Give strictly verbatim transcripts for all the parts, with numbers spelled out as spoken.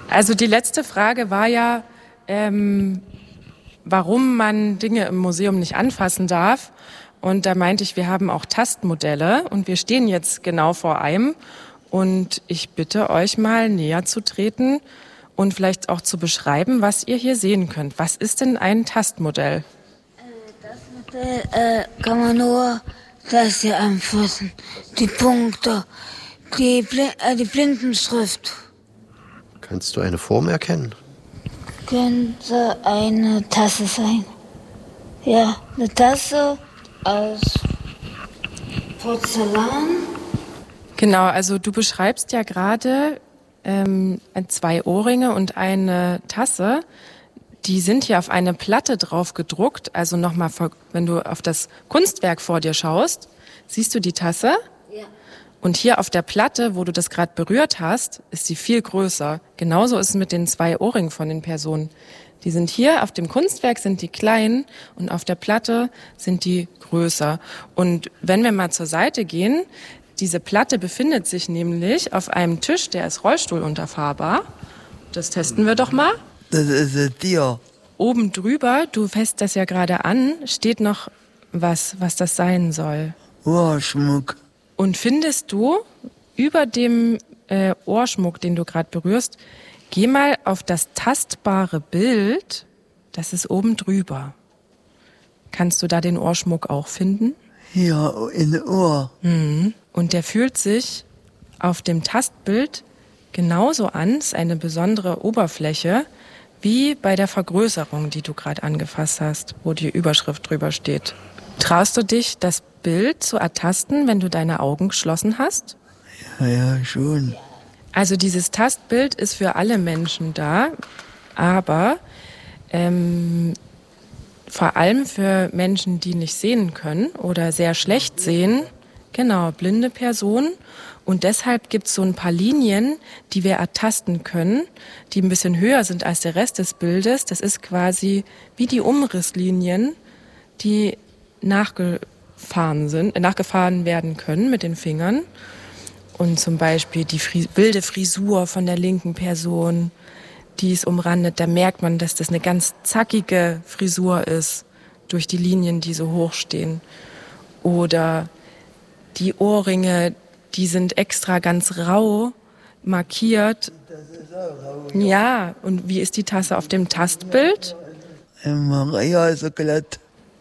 Also die letzte Frage war ja, ähm, warum man Dinge im Museum nicht anfassen darf. Und da meinte ich, wir haben auch Tastmodelle und wir stehen jetzt genau vor einem. Und ich bitte euch mal näher zu treten und vielleicht auch zu beschreiben, was ihr hier sehen könnt. Was ist denn ein Tastmodell? Das Modell äh, kann man nur das hier anfassen. Die Punkte, die, Bl- äh, die Blindenschrift. Kannst du eine Form erkennen? Könnte eine Tasse sein. Ja, eine Tasse aus Porzellan. Genau, also du beschreibst ja gerade ähm, zwei Ohrringe und eine Tasse. Die sind hier auf eine Platte drauf gedruckt. Also nochmal, wenn du auf das Kunstwerk vor dir schaust, siehst du die Tasse? Ja. Und hier auf der Platte, wo du das gerade berührt hast, ist sie viel größer. Genauso ist es mit den zwei Ohrringen von den Personen. Die sind hier, auf dem Kunstwerk sind die klein und auf der Platte sind die größer. Und wenn wir mal zur Seite gehen, diese Platte befindet sich nämlich auf einem Tisch, der ist rollstuhlunterfahrbar. Das testen wir doch mal. Das ist ein Tier. Oben drüber, du fässt das ja gerade an, steht noch was, was das sein soll. Ohrschmuck. Und findest du über dem äh, Ohrschmuck, den du gerade berührst, geh mal auf das tastbare Bild, das ist oben drüber. Kannst du da den Ohrschmuck auch finden? Ja, in den Ohr. Mhm. Und der fühlt sich auf dem Tastbild genauso an, ist eine besondere Oberfläche, wie bei der Vergrößerung, die du gerade angefasst hast, wo die Überschrift drüber steht. Traust du dich, das Bild zu ertasten, wenn du deine Augen geschlossen hast? Ja, ja, schon. Also dieses Tastbild ist für alle Menschen da, aber ähm, vor allem für Menschen, die nicht sehen können oder sehr schlecht sehen, genau, blinde Personen. Und deshalb gibt es so ein paar Linien, die wir ertasten können, die ein bisschen höher sind als der Rest des Bildes. Das ist quasi wie die Umrisslinien, die nachgefahren sind, äh, nachgefahren werden können mit den Fingern. Und zum Beispiel die Fri- wilde Frisur von der linken Person, die ist umrandet. Da merkt man, dass das eine ganz zackige Frisur ist, durch die Linien, die so hoch stehen. Oder die Ohrringe, die sind extra ganz rau markiert. Das ist auch rau. Ja, und wie ist die Tasse auf dem Tastbild? Ja, ist so glatt.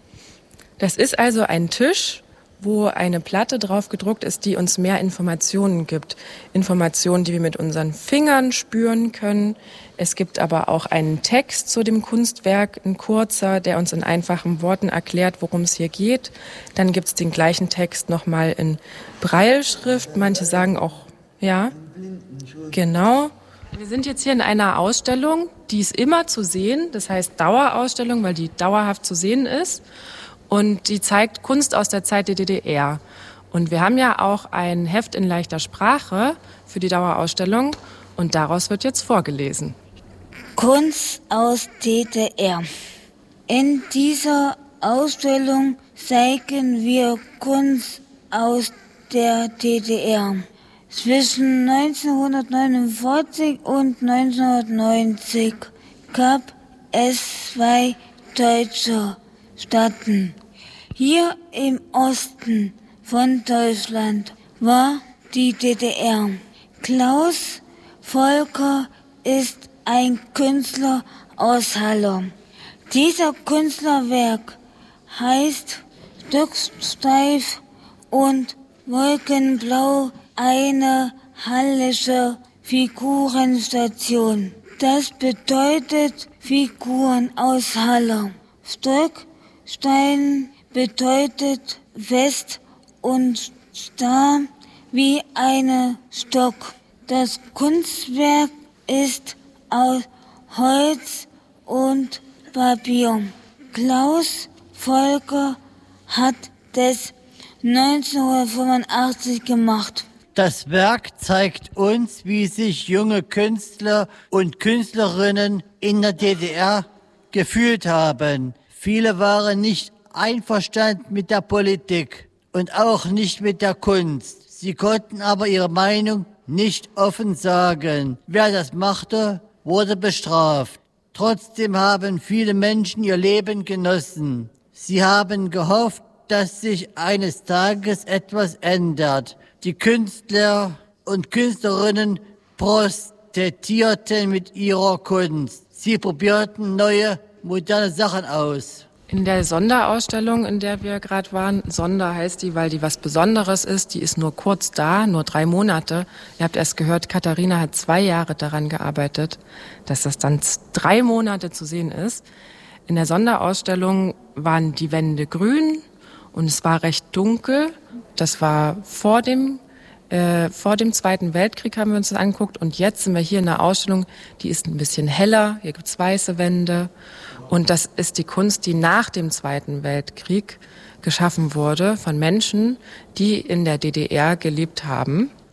Das ist also ein Tisch, wo eine Platte drauf gedruckt ist, die uns mehr Informationen gibt. Informationen, die wir mit unseren Fingern spüren können. Es gibt aber auch einen Text zu dem Kunstwerk, ein kurzer, der uns in einfachen Worten erklärt, worum es hier geht. Dann gibt es den gleichen Text nochmal in Brailleschrift. Manche sagen auch, ja, genau. Wir sind jetzt hier in einer Ausstellung, die ist immer zu sehen. Das heißt Dauerausstellung, weil die dauerhaft zu sehen ist. Und die zeigt Kunst aus der Zeit der D D R. Und wir haben ja auch ein Heft in leichter Sprache für die Dauerausstellung. Und daraus wird jetzt vorgelesen. Kunst aus D D R. In dieser Ausstellung zeigen wir Kunst aus der D D R. Zwischen neunzehnhundertneunundvierzig und neunzehnhundertneunzig gab es zwei deutsche Staaten. Hier im Osten von Deutschland war die D D R. Klaus Volker ist ein Künstler aus Halle. Dieser Künstlerwerk heißt Stücksteif und Wolkenblau, eine hallische Figurenstation. Das bedeutet Figuren aus Halle. Stückstein bedeutet fest und starr wie eine Stock. Das Kunstwerk ist aus Holz und Papier. Klaus Volker hat das neunzehnhundertfünfundachtzig gemacht. Das Werk zeigt uns, wie sich junge Künstler und Künstlerinnen in der D D R gefühlt haben. Viele waren nicht einverstanden mit der Politik und auch nicht mit der Kunst. Sie konnten aber ihre Meinung nicht offen sagen. Wer das machte, wurde bestraft. Trotzdem haben viele Menschen ihr Leben genossen. Sie haben gehofft, dass sich eines Tages etwas ändert. Die Künstler und Künstlerinnen protestierten mit ihrer Kunst. Sie probierten neue, moderne Sachen aus. In der Sonderausstellung, in der wir gerade waren, Sonder heißt die, weil die was Besonderes ist, die ist nur kurz da, nur drei Monate. Ihr habt erst gehört, Katharina hat zwei Jahre daran gearbeitet, dass das dann drei Monate zu sehen ist. In der Sonderausstellung waren die Wände grün und es war recht dunkel. Das war vor dem, äh, vor dem Zweiten Weltkrieg, haben wir uns das angeguckt. Und jetzt sind wir hier in einer Ausstellung, die ist ein bisschen heller. Hier gibt's weiße Wände. Und das ist die Kunst, die nach dem Zweiten Weltkrieg geschaffen wurde von Menschen, die in der D D R gelebt haben.